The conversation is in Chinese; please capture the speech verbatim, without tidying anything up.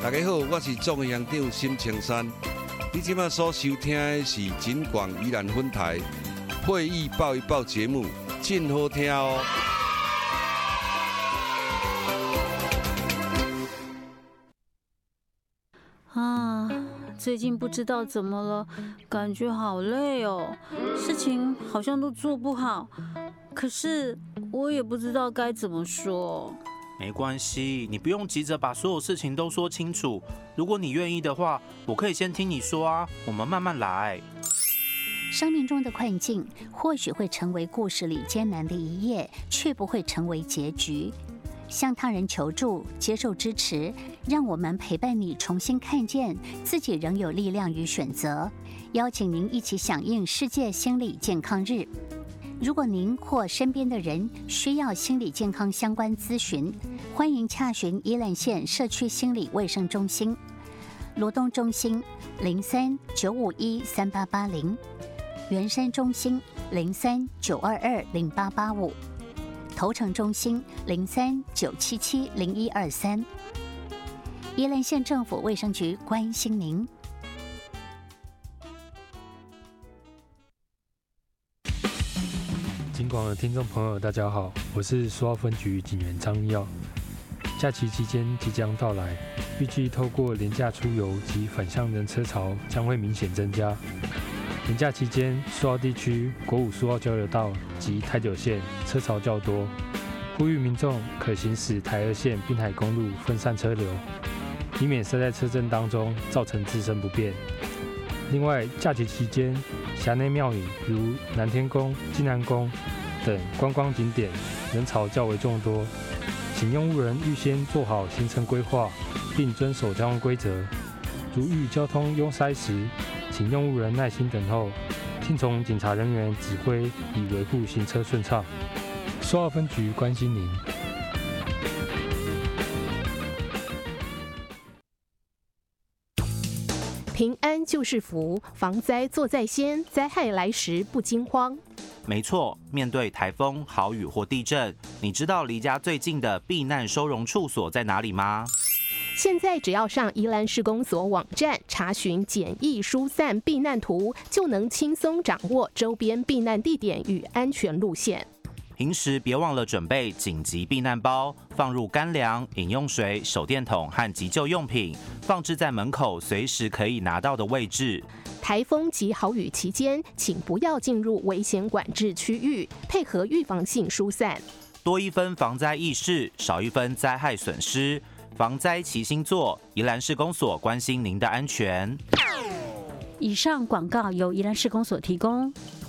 大家好，我是众乡长沈青山。你即马所收听的是警广宜兰分台会议报一报节目，真好听哦。 啊，最近不知道怎么了，感觉好累哦，事情好像都做不好，可是我也不知道该怎么说。 没关系，你不用急着把所有事情都说清楚。如果你愿意的话，我可以先听你说啊，我们慢慢来。 生命中的困境或许会成为故事里艰难的一页，却不会成为结局。向他人求助，接受支持，让我们陪伴你重新看见自己仍有力量与选择。邀请您一起响应世界心理健康日。如果您或身边的人需要心理健康相关咨询，欢迎洽询宜兰县社区心理卫生中心、罗东中心零三九五一三八八零、圆山中心零三九二二零八八五、头城中心零三九七七零一二三。宜兰县政府卫生局关心您。 警广的听众朋友，大家好，我是苏澳分局警员张义耀。假期期间即将到来，预计透过廉价出游及返乡人车潮将会明显增加。连假期间，苏澳地区国五苏澳交流道及台九线车潮较多，呼吁民众可行驶台二线滨海公路分散车流，以免塞在车阵当中造成自身不便。另外，假期期间，辖内庙宇如南天宫、金南宫等观光景点人潮较为众多，请用路人预先做好行程规划，并遵守交通规则。如遇交通拥塞时，请用路人耐心等候，听从警察人员指挥，以维护行车顺畅。苏澳分局关心您。 平安就是福，防灾做在先，灾害来时不惊慌。 没错，面对台风、豪雨或地震，你知道离家最近的避难收容处所在哪里吗？ 现在只要上宜兰市公所网站查询简易疏散避难图，就能轻松掌握周边避难地点与安全路线。 平时别忘了准备紧急避难包，放入干粮、饮用水、手电筒和急救用品，放置在门口随时可以拿到的位置。 台风及豪雨期间，请不要进入危险管制区域，配合预防性疏散。 多一分防灾意识，少一分灾害损失。防灾齐心做，宜兰市公所关心您的安全。 以上广告由宜兰市公所提供。